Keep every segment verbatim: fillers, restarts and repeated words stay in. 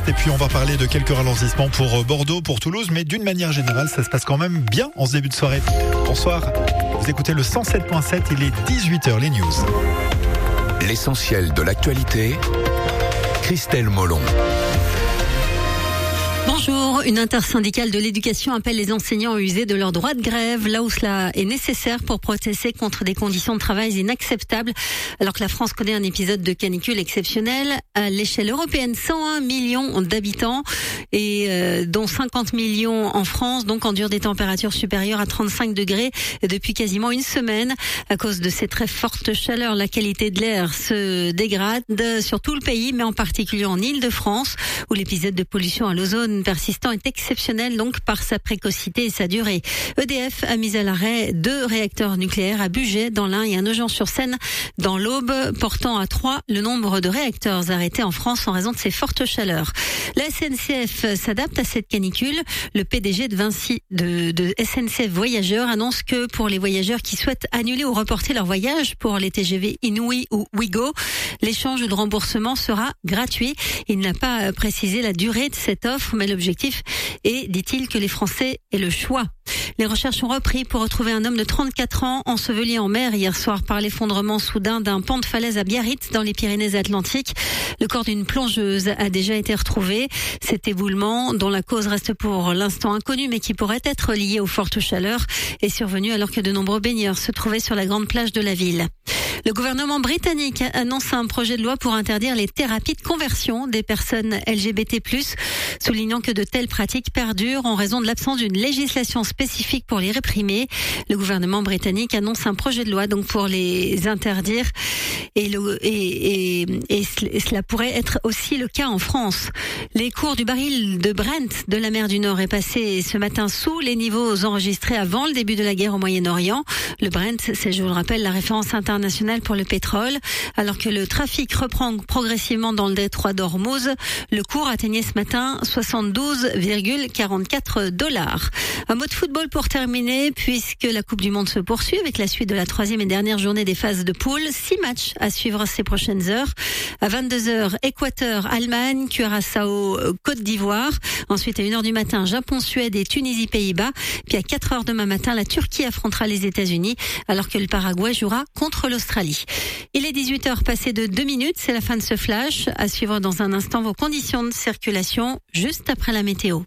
Et puis on va parler de quelques ralentissements pour Bordeaux, pour Toulouse, mais d'une manière générale, ça se passe quand même bien en ce début de soirée. Bonsoir, vous écoutez le cent sept point sept, il est dix-huit heures, les news. L'essentiel de l'actualité, Christelle Molon. Bonjour, une intersyndicale de l'éducation appelle les enseignants à user de leur droit de grève là où cela est nécessaire pour protester contre des conditions de travail inacceptables. Alors que la France connaît un épisode de canicule exceptionnel à l'échelle européenne, cent un millions d'habitants et euh, dont cinquante millions en France, donc endurent des températures supérieures à trente-cinq degrés depuis quasiment une semaine. À cause de ces très fortes chaleurs, la qualité de l'air se dégrade sur tout le pays, mais en particulier en Île-de-France où l'épisode de pollution à l'ozone persistant est exceptionnel donc par sa précocité et sa durée. E D F a mis à l'arrêt deux réacteurs nucléaires à Bugey dans l'Ain et à Nogent-sur-Seine dans l'Aube, portant à trois le nombre de réacteurs arrêtés en France en raison de ces fortes chaleurs. La S N C F s'adapte à cette canicule. Le P D G de Vinci de, de S N C F Voyageurs annonce que pour les voyageurs qui souhaitent annuler ou reporter leur voyage pour les T G V Inouï ou Ouigo, l'échange ou le remboursement sera gratuit. Il n'a pas précisé la durée de cette offre, mais l'objectif est, dit-il, que les Français aient le choix. Les recherches ont repris pour retrouver un homme de trente-quatre ans enseveli en mer hier soir par l'effondrement soudain d'un pan de falaise à Biarritz dans les Pyrénées-Atlantiques. Le corps d'une plongeuse a déjà été retrouvé. Cet éboulement, dont la cause reste pour l'instant inconnue mais qui pourrait être lié aux fortes chaleurs, est survenu alors que de nombreux baigneurs se trouvaient sur la grande plage de la ville. Le gouvernement britannique annonce un projet de loi pour interdire les thérapies de conversion des personnes L G B T plus, soulignant que de telles pratiques perdurent en raison de l'absence d'une législation spécifique pour les réprimer. Le gouvernement britannique annonce un projet de loi donc pour les interdire et, le, et, et, et cela pourrait être aussi le cas en France. Les cours du baril de Brent de la mer du Nord est passé ce matin sous les niveaux enregistrés avant le début de la guerre au Moyen-Orient. Le Brent, c'est, je vous le rappelle, la référence internationale pour le pétrole. Alors que le trafic reprend progressivement dans le détroit d'Ormuz, le cours atteignait ce matin soixante-douze virgule quarante-quatre dollars. Un mot de football pour terminer, puisque la Coupe du Monde se poursuit avec la suite de la troisième et dernière journée des phases de poule. Six matchs à suivre ces prochaines heures. À vingt-deux heures, Équateur, Allemagne, Curaçao, Côte d'Ivoire. Ensuite, à une heure du matin, Japon, Suède et Tunisie, Pays-Bas. Puis à quatre heures demain matin, la Turquie affrontera les États-Unis, alors que le Paraguay jouera contre l'Australie. Il est dix-huit heures passées de deux minutes, c'est la fin de ce flash. À suivre dans un instant vos conditions de circulation, juste après la météo.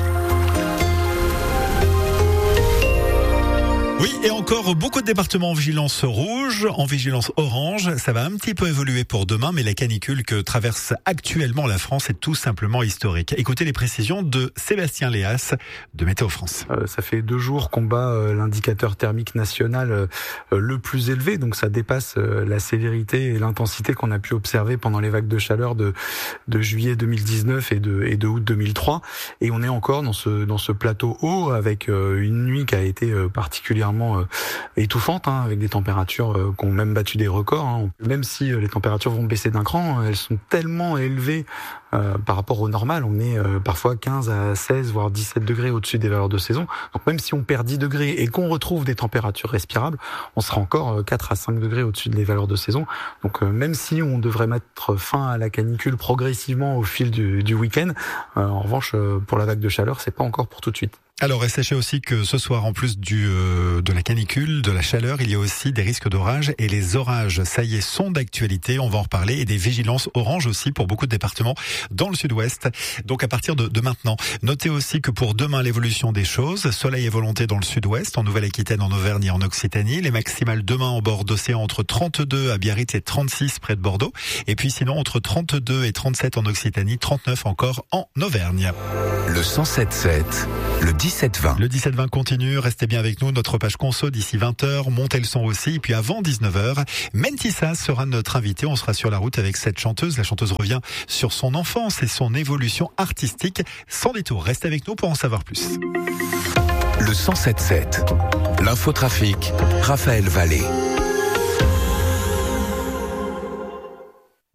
Oui, et encore beaucoup de départements en vigilance rouge, en vigilance orange. Ça va un petit peu évoluer pour demain, mais la canicule que traverse actuellement la France est tout simplement historique. Écoutez les précisions de Sébastien Léas de Météo France. Euh, ça fait deux jours qu'on bat euh, l'indicateur thermique national euh, le plus élevé, donc ça dépasse euh, la sévérité et l'intensité qu'on a pu observer pendant les vagues de chaleur de, de juillet deux mille dix-neuf et de, et de août deux mille trois. Et on est encore dans ce, dans ce plateau haut avec euh, une nuit qui a été euh, particulièrement Euh, étouffante, hein, avec des températures euh, qui ont même battu des records. Hein. Même si euh, les températures vont baisser d'un cran, elles sont tellement élevées euh, par rapport au normal. On est euh, parfois quinze à seize, voire dix-sept degrés au-dessus des valeurs de saison. Donc même si on perd dix degrés et qu'on retrouve des températures respirables, on sera encore euh, quatre à cinq degrés au-dessus des valeurs de saison. Donc euh, même si on devrait mettre fin à la canicule progressivement au fil du, du week-end, euh, en revanche, euh, pour la vague de chaleur, c'est pas encore pour tout de suite. Alors, et sachez aussi que ce soir, en plus du euh, de la canicule, de la chaleur, il y a aussi des risques d'orage. Et les orages, ça y est, sont d'actualité. On va en reparler. Et des vigilances orange aussi pour beaucoup de départements dans le sud-ouest. Donc, à partir de, de maintenant. Notez aussi que pour demain, l'évolution des choses. Soleil et volonté dans le sud-ouest, en Nouvelle-Aquitaine, en Auvergne et en Occitanie. Les maximales demain en bord d'océan entre trente-deux à Biarritz et trente-six près de Bordeaux. Et puis sinon, entre trente-deux et trente-sept en Occitanie, trente-neuf encore en Auvergne. Le cent sept sept, le dix-sept vingt. Le dix-sept vingt continue, restez bien avec nous, notre page conso d'ici vingt heures, montez le son aussi, et puis avant dix-neuf heures, Mentissa sera notre invité, on sera sur la route avec cette chanteuse, la chanteuse revient sur son enfance et son évolution artistique, sans détour, restez avec nous pour en savoir plus. Le cent sept sept, l'infotrafic, Raphaël Vallée.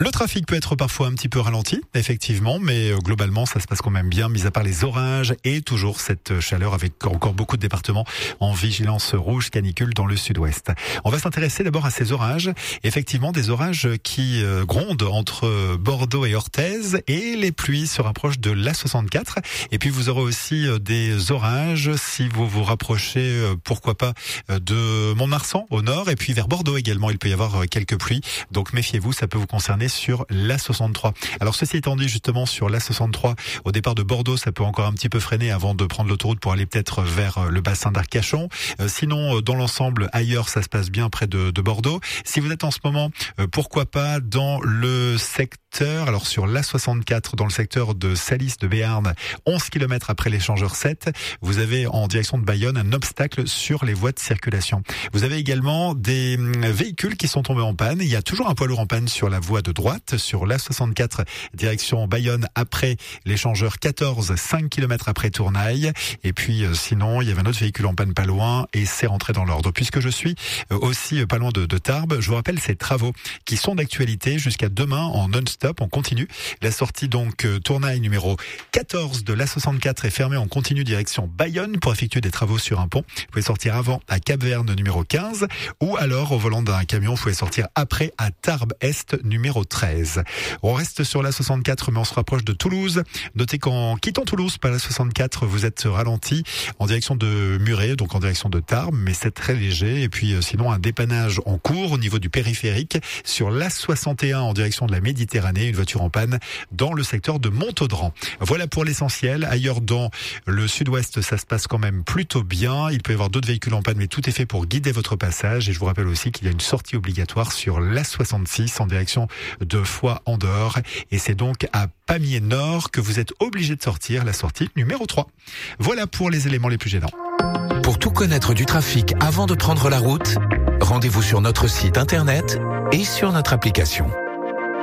Le trafic peut être parfois un petit peu ralenti, effectivement, mais globalement, ça se passe quand même bien, mis à part les orages et toujours cette chaleur avec encore beaucoup de départements en vigilance rouge canicule dans le sud-ouest. On va s'intéresser d'abord à ces orages. Effectivement, des orages qui grondent entre Bordeaux et Orthez et les pluies se rapprochent de l'A soixante-quatre. Et puis vous aurez aussi des orages si vous vous rapprochez, pourquoi pas, de Mont-de-Marsan au nord et puis vers Bordeaux également. Il peut y avoir quelques pluies. Donc méfiez-vous, ça peut vous concerner sur l'A soixante-trois. Alors ceci étant dit, justement sur l'A soixante-trois, au départ de Bordeaux, ça peut encore un petit peu freiner avant de prendre l'autoroute pour aller peut-être vers le bassin d'Arcachon. Euh, sinon, dans l'ensemble, ailleurs, ça se passe bien près de, de Bordeaux. Si vous êtes en ce moment, euh, pourquoi pas dans le secteur, alors sur l'A soixante-quatre, dans le secteur de Salis de Béarn, onze kilomètres après l'échangeur sept, vous avez en direction de Bayonne un obstacle sur les voies de circulation. Vous avez également des véhicules qui sont tombés en panne. Il y a toujours un poids lourd en panne sur la voie de droite, sur l'A soixante-quatre, direction Bayonne après l'échangeur quatorze, cinq kilomètres après Tournaille. Et puis euh, sinon, il y avait un autre véhicule en panne pas loin et c'est rentré dans l'ordre. Puisque je suis euh, aussi euh, pas loin de, de Tarbes, je vous rappelle ces travaux qui sont d'actualité jusqu'à demain en non-stop, on continue. La sortie donc euh, Tournaille numéro quatorze de l'A soixante-quatre est fermée en continu direction Bayonne pour effectuer des travaux sur un pont. Vous pouvez sortir avant à Cap-Verne numéro quinze ou alors au volant d'un camion, vous pouvez sortir après à Tarbes-Est numéro treize. On reste sur l'A soixante-quatre mais on se rapproche de Toulouse. Notez qu'en quittant Toulouse par l'A soixante-quatre, vous êtes ralenti en direction de Muret, donc en direction de Tarbes, mais c'est très léger. Et puis sinon un dépannage en cours au niveau du périphérique sur l'A soixante et un en direction de la Méditerranée, une voiture en panne dans le secteur de Montaudran. Voilà pour l'essentiel. Ailleurs dans le sud-ouest, ça se passe quand même plutôt bien. Il peut y avoir d'autres véhicules en panne, mais tout est fait pour guider votre passage. Et je vous rappelle aussi qu'il y a une sortie obligatoire sur l'A soixante-six en direction de Foix-en-Dehors. Et c'est donc à Pamiers Nord que vous êtes obligé de sortir, la sortie numéro trois. Voilà pour les éléments les plus gênants. Pour tout connaître du trafic avant de prendre la route, rendez-vous sur notre site internet et sur notre application.